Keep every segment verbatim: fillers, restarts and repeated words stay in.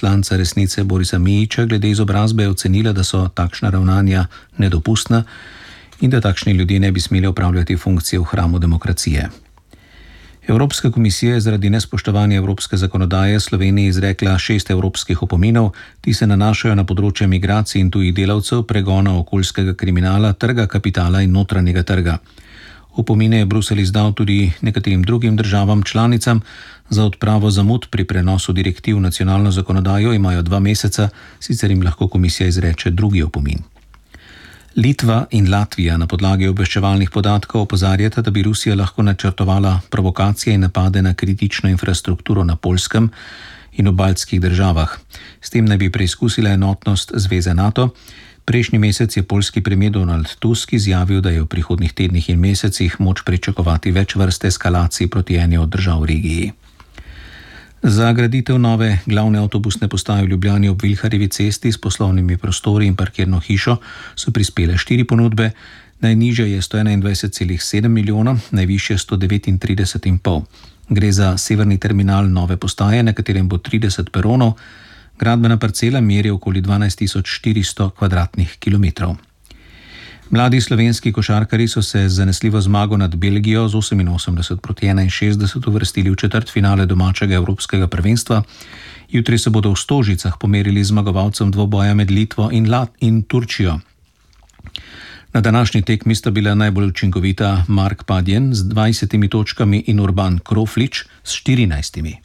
poslanca Resnice Borisa Mijića glede izobrazbe ocenila, da so takšna ravnanja nedopustna in da takšni ljudje ne bi smeli opravljati funkcije v hramu demokracije. Evropska komisija je zaradi nespoštovanja evropske zakonodaje Sloveniji izrekla šest evropskih opominov, ti se nanašajo na področje migracij in tujih delavcev, pregona okoljskega kriminala, trga kapitala in notranjega trga. Opomine je Bruselj izdal tudi nekaterim drugim državam članicam. Za odpravo zamud pri prenosu direktiv v nacionalno zakonodajo imajo dva meseca, sicer jim lahko komisija izreče drugi opomin. Litva in Latvija na podlagi obveščevalnih podatkov opozarjata, da bi Rusija lahko načrtovala provokacije in napade na kritično infrastrukturo na Poljskem in v baltskih državah. S tem naj bi preizkusila enotnost zveze NATO. Prejšnji mesec je poljski premier Donald Tusk izjavil, da je v prihodnjih tednih in mesecih moč pričakovati več vrste eskalacij proti eni od držav v regiji. Za graditev nove glavne avtobusne postaje v Ljubljani ob Vilharjevi cesti s poslovnimi prostori in parkirno hišo so prispele štiri ponudbe. Najnižja je sto enaindvajset celih sedem milijona, najvišja sto devetintrideset celih pet. Gre za severni terminal nove postaje, na katerem bo trideset peronov. Gradbena parcela meri okoli dvanajst tisoč štiristo kvadratnih kilometrov. Mladi slovenski košarkarji so se z zanesljivo zmago nad Belgijo z oseminosemdeset proti enainšestdeset uvrstili v četrtfinale domačega evropskega prvenstva. Jutri se bodo v Stožicah pomerili z zmagovalcem dvoboja med Litvo in, Lat- in Turčijo. Na današnji tekmi sta bila najbolj učinkovita Mark Padjen z dvajsetimi točkami in Urban Kroflič s štirinajstimi.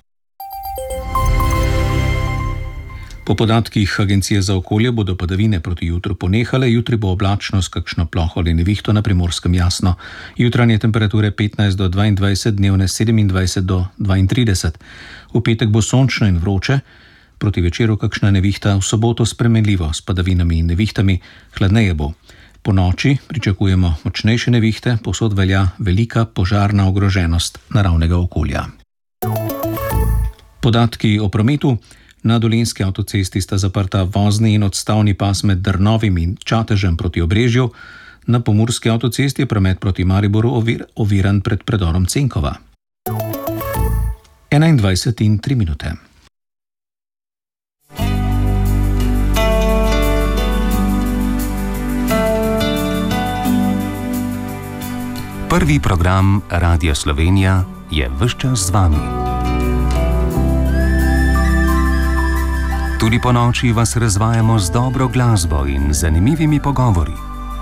Po podatkih Agencije za okolje bodo padavine proti jutru ponehale, jutri bo oblačno s kakšno ploho ali nevihto, na Primorskem jasno. Jutranje temperature petnajst do dvaindvajset, dnevne sedemindvajset do dvaintrideset. V petek bo sončno in vroče, proti večeru kakšna nevihta, v soboto spremenljivo s padavinami in nevihtami, hladneje bo. Po noči pričakujemo močnejše nevihte, povsod velja velika požarna ogroženost naravnega okolja. Podatki o prometu. Na Dolenjski avtocesti sta zaprta vozni in odstavni pas med Drnovim in Čatežem proti Obrežju. Na Pomurski avtocesti je promet proti Mariboru ovir, oviran pred predorom Cenkova. enaindvajset in tri minute. Prvi program Radia Slovenija je ves čas z vami. Tudi po noči vas razvajamo z dobro glasbo in zanimivimi pogovori.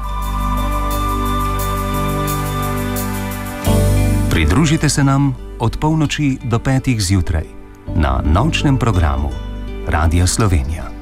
Pridružite se nam od polnoči do petih zjutraj na nočnem programu Radia Slovenija.